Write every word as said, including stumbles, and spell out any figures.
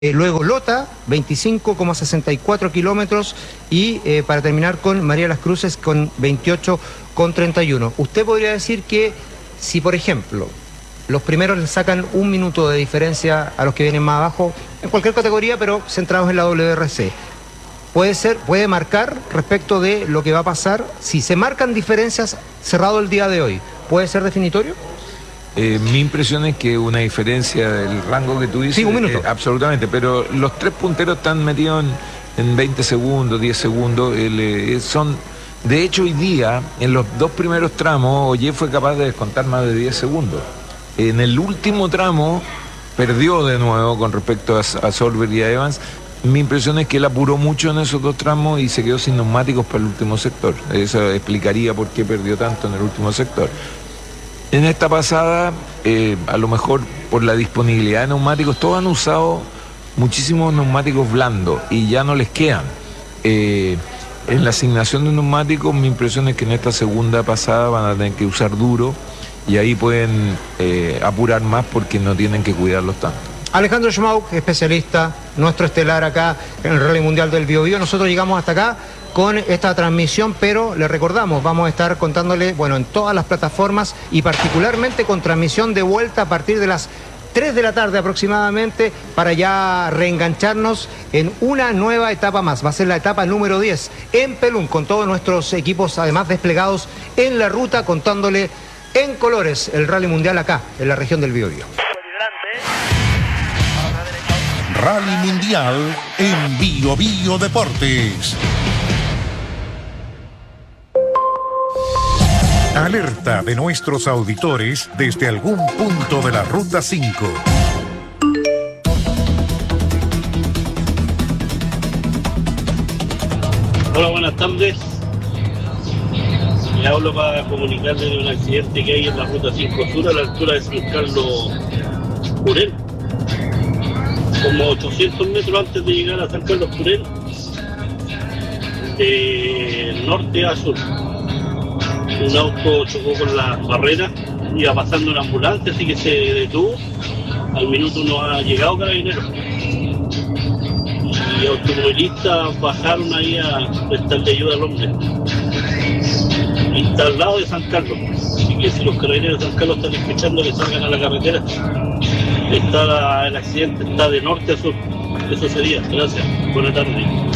Eh, luego Lota, veinticinco coma sesenta y cuatro kilómetros y eh, para terminar con María de las Cruces con veintiocho coma treinta y uno. Usted podría decir que si, por ejemplo, los primeros le sacan un minuto de diferencia a los que vienen más abajo, en cualquier categoría, pero centrados en la W R C, puede ser, puede marcar respecto de lo que va a pasar, si se marcan diferencias cerrado el día de hoy, ¿puede ser definitorio? Eh, mi impresión es que una diferencia del rango que tú dices... Sí, un minuto. Eh, absolutamente, pero los tres punteros están metidos en, en veinte segundos, diez segundos. El, eh, son, de hecho, hoy día, en los dos primeros tramos, Ollé fue capaz de descontar más de diez segundos. En el último tramo, perdió de nuevo con respecto a, a Solberg y a Evans. Mi impresión es que él apuró mucho en esos dos tramos y se quedó sin neumáticos para el último sector. Eso explicaría por qué perdió tanto en el último sector. En esta pasada, eh, a lo mejor por la disponibilidad de neumáticos, todos han usado muchísimos neumáticos blandos y ya no les quedan. Eh, en la asignación de neumáticos, mi impresión es que en esta segunda pasada van a tener que usar duro y ahí pueden eh, apurar más porque no tienen que cuidarlos tanto. Alejandro Schmauk, especialista, nuestro estelar acá en el Rally Mundial del Biobío. Nosotros llegamos hasta acá con esta transmisión, pero le recordamos, vamos a estar contándole, bueno, en todas las plataformas y particularmente con transmisión de vuelta a partir de las tres de la tarde aproximadamente para ya reengancharnos en una nueva etapa más. Va a ser la etapa número diez en Pelún, con todos nuestros equipos además desplegados en la ruta, contándole en colores el Rally Mundial acá, en la región del Biobío. Rally Mundial en Biobío Deportes. Alerta de nuestros auditores desde algún punto de la Ruta cinco. Hola, buenas tardes. Le hablo para comunicarle de un accidente que hay en la Ruta cinco Sur a la altura de San Carlos Purén. Como ochocientos metros antes de llegar a San Carlos Purén, de norte a sur. Un auto chocó con las barreras, iba pasando una ambulancia, así que se detuvo. Al minuto no ha llegado Carabineros. Y automovilistas bajaron ahí a prestarle ayuda al hombre. Y está al lado de San Carlos. Así que si los Carabineros de San Carlos están escuchando, que salgan a la carretera. Está la, el accidente está de norte a sur. Eso sería. Gracias. Buenas tardes.